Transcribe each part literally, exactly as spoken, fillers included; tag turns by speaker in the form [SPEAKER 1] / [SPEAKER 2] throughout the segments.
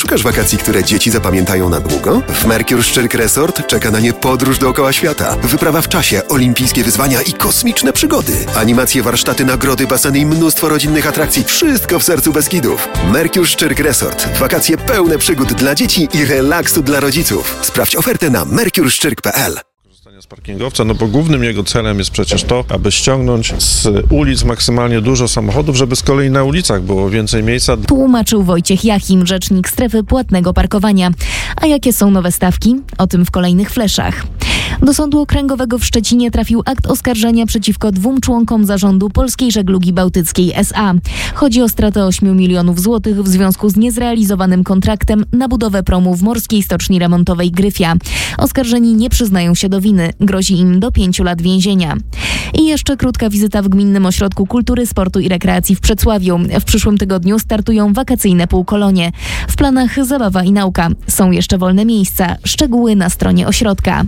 [SPEAKER 1] Szukasz wakacji, które dzieci zapamiętają na długo? W Mercure Szczyrk Resort czeka na nie podróż dookoła świata, wyprawa w czasie, olimpijskie wyzwania i kosmiczne przygody. Animacje, warsztaty, nagrody, baseny i mnóstwo rodzinnych atrakcji. Wszystko w sercu Beskidów. Mercure Szczyrk Resort. Wakacje pełne przygód dla dzieci i relaksu dla rodziców. Sprawdź ofertę na mercure szczyrk kropka p l.
[SPEAKER 2] Z parkingowca, no bo głównym jego celem jest przecież to, aby ściągnąć z ulic maksymalnie dużo samochodów, żeby z kolei na ulicach było więcej miejsca.
[SPEAKER 3] Tłumaczył Wojciech Jachim, rzecznik strefy płatnego parkowania. A jakie są nowe stawki? O tym w kolejnych fleszach. Do Sądu Okręgowego w Szczecinie trafił akt oskarżenia przeciwko dwóm członkom zarządu Polskiej Żeglugi Bałtyckiej S A. Chodzi o stratę ośmiu milionów złotych w związku z niezrealizowanym kontraktem na budowę promu w Morskiej Stoczni Remontowej Gryfia. Oskarżeni nie przyznają się do winy. Grozi im do pięciu lat więzienia. I jeszcze krótka wizyta w Gminnym Ośrodku Kultury, Sportu i Rekreacji w Przecławiu. W przyszłym tygodniu startują wakacyjne półkolonie. W planach zabawa i nauka. Są jeszcze wolne miejsca. Szczegóły na stronie ośrodka.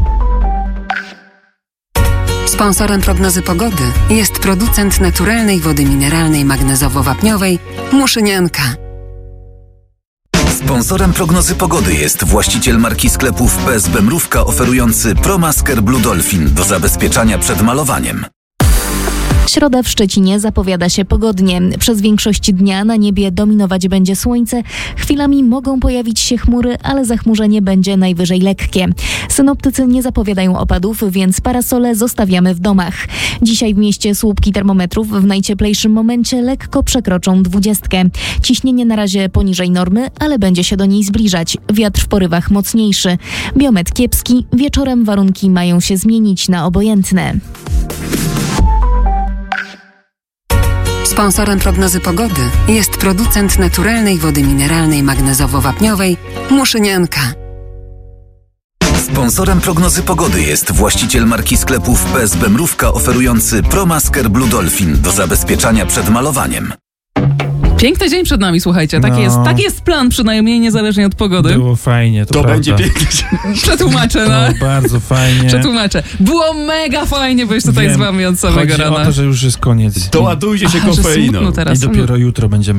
[SPEAKER 4] Sponsorem prognozy pogody jest producent naturalnej wody mineralnej magnezowo-wapniowej Muszynianka.
[SPEAKER 5] Sponsorem prognozy pogody jest właściciel marki sklepów P S B Mrówka oferujący ProMasker Blue Dolphin do zabezpieczania przed malowaniem.
[SPEAKER 3] Środa w Szczecinie zapowiada się pogodnie. Przez większość dnia na niebie dominować będzie słońce. Chwilami mogą pojawić się chmury, ale zachmurzenie będzie najwyżej lekkie. Synoptycy nie zapowiadają opadów, więc parasole zostawiamy w domach. Dzisiaj w mieście słupki termometrów w najcieplejszym momencie lekko przekroczą dwudziestkę. Ciśnienie na razie poniżej normy, ale będzie się do niej zbliżać. Wiatr w porywach mocniejszy. Biometr kiepski. Wieczorem warunki mają się zmienić na obojętne.
[SPEAKER 4] Sponsorem prognozy pogody jest producent naturalnej wody mineralnej magnezowo-wapniowej Muszynianka.
[SPEAKER 5] Sponsorem prognozy pogody jest właściciel marki sklepów P S B Mrówka oferujący ProMasker Blue Dolphin do zabezpieczania przed malowaniem.
[SPEAKER 6] Piękny dzień przed nami, słuchajcie. Taki, no. jest, taki jest plan, przynajmniej niezależnie od pogody.
[SPEAKER 7] Było fajnie, to,
[SPEAKER 2] to
[SPEAKER 7] prawda.
[SPEAKER 2] będzie piękny dzień.
[SPEAKER 6] Przetłumaczę, no.
[SPEAKER 7] Było bardzo fajnie.
[SPEAKER 6] Przetłumaczę. Było mega fajnie być tutaj
[SPEAKER 7] Wiem,
[SPEAKER 6] z wami od samego
[SPEAKER 7] chodzi
[SPEAKER 6] rana.
[SPEAKER 7] o to, że już jest koniec.
[SPEAKER 2] Doładujcie się
[SPEAKER 6] Aha,
[SPEAKER 2] kofeiną.
[SPEAKER 6] teraz.
[SPEAKER 7] I dopiero jutro będziemy